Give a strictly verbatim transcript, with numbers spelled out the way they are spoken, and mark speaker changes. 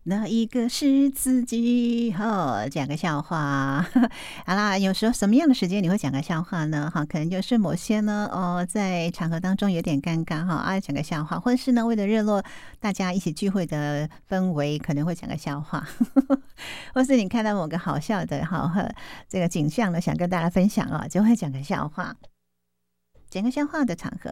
Speaker 1: 哪一个是自己？哦，讲个笑话。好啦，有时候什么样的时间你会讲个笑话呢？哈，可能就是某些呢，哦，在场合当中有点尴尬哈，啊，讲个笑话，或者是呢，为了热络大家一起聚会的氛围，可能会讲个笑话，或是你看到某个好笑的哈这个景象呢，想跟大家分享啊，就会讲个笑话。讲个笑话的场合。